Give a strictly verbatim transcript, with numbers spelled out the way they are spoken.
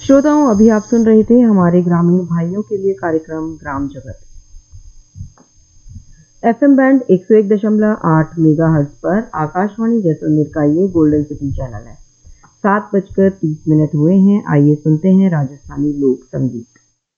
श्रोताओं, अभी आप सुन रहे थे हमारे ग्रामीण भाइयों के लिए कार्यक्रम ग्राम जगत। एफएम बैंड एक सौ एक दशमलव आठ मेगाहर्ट्ज पर आकाशवाणी जैसलमेर का ये गोल्डन सिटी चैनल है। सात बजकर तीस मिनट हुए हैं। आइए सुनते हैं राजस्थानी लोक संगीत।